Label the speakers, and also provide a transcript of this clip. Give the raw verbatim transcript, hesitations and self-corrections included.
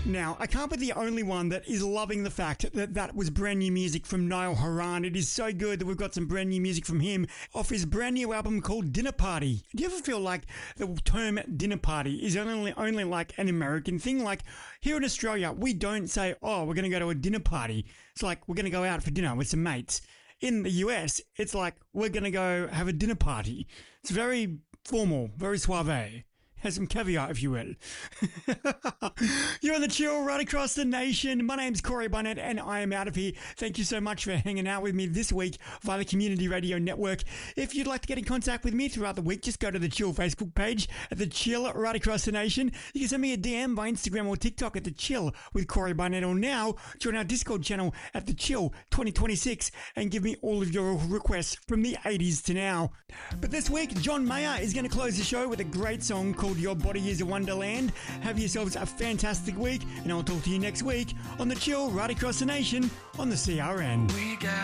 Speaker 1: Now, I can't be the only one that is loving the fact that that was brand new music from Niall Horan. It is so good that we've got some brand new music from him off his brand new album called Dinner Party. Do you ever feel like the term dinner party is only, only like an American thing? Like here in Australia, we don't say, oh, we're going to go to a dinner party. It's like we're going to go out for dinner with some mates. In the U S, it's like we're going to go have a dinner party. It's very formal, very suave. Has some caveat, if you will. You're on the chill right across the nation. My name's Corey Barnett, and I am out of here. Thank you so much for hanging out with me this week via the Community Radio Network. If you'd like to get in contact with me throughout the week, just go to the Chill Facebook page at the Chill right across the nation. You can send me a D M by Instagram or TikTok at the Chill with Corey Barnett, or now join our Discord channel at the Chill twenty twenty-six and give me all of your requests from the eighties to now. But this week, John Mayer is going to close the show with a great song called Your Body is a Wonderland. Have yourselves a fantastic week, and I'll talk to you next week on the Chill right across the nation on the C R N.
Speaker 2: We got